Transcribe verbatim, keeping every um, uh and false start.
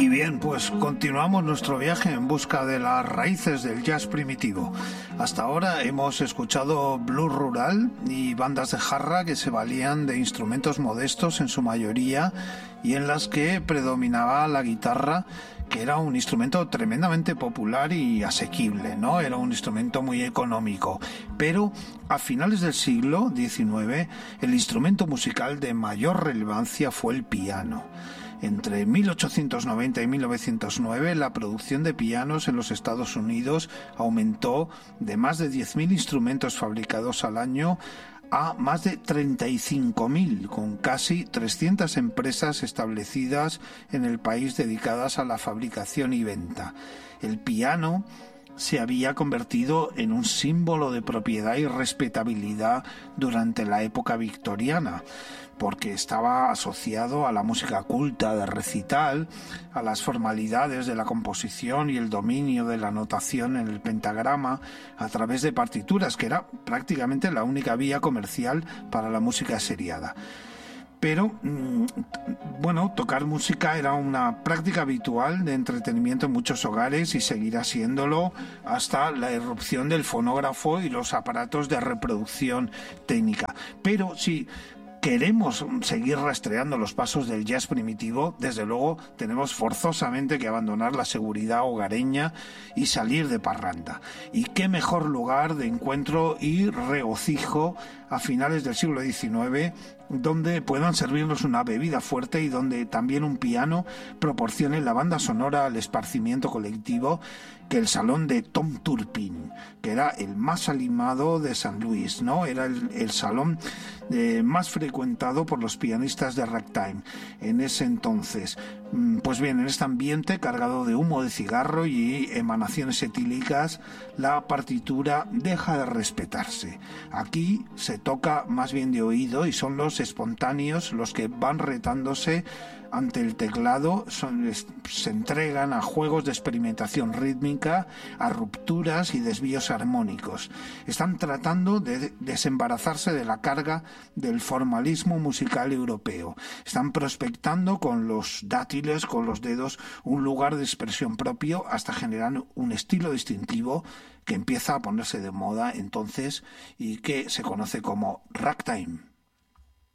Y bien, pues continuamos nuestro viaje en busca de las raíces del jazz primitivo. Hasta ahora hemos escuchado blues rural y bandas de jarra que se valían de instrumentos modestos en su mayoría y en las que predominaba la guitarra, que era un instrumento tremendamente popular y asequible, ¿no? Era un instrumento muy económico. Pero a finales del siglo diecinueve, el instrumento musical de mayor relevancia fue el piano. Entre mil ochocientos noventa y mil novecientos nueve, la producción de pianos en los Estados Unidos aumentó de más de diez mil instrumentos fabricados al año a más de treinta y cinco mil, con casi trescientas empresas establecidas en el país dedicadas a la fabricación y venta. El piano se había convertido en un símbolo de propiedad y respetabilidad durante la época victoriana, porque estaba asociado a la música culta de recital, a las formalidades de la composición y el dominio de la notación en el pentagrama a través de partituras, que era prácticamente la única vía comercial para la música seriada. Pero, bueno, tocar música era una práctica habitual de entretenimiento en muchos hogares y seguirá siéndolo hasta la irrupción del fonógrafo y los aparatos de reproducción técnica. Pero si queremos seguir rastreando los pasos del jazz primitivo, desde luego tenemos forzosamente que abandonar la seguridad hogareña y salir de parranda. Y qué mejor lugar de encuentro y regocijo a finales del siglo diecinueve, donde puedan servirnos una bebida fuerte y donde también un piano proporcione la banda sonora al esparcimiento colectivo, que el salón de Tom Turpin, que era el más animado de San Luis, ¿no? Era el, el salón eh, más frecuentado por los pianistas de ragtime en ese entonces. Pues bien, en este ambiente cargado de humo de cigarro y emanaciones etílicas, la partitura deja de respetarse. Aquí se toca más bien de oído y son los espontáneos los que van retándose ante el teclado, son, se entregan a juegos de experimentación rítmica, a rupturas y desvíos armónicos. Están tratando de desembarazarse de la carga del formalismo musical europeo. Están prospectando con los dátiles, con los dedos, un lugar de expresión propio hasta generar un estilo distintivo que empieza a ponerse de moda entonces y que se conoce como ragtime.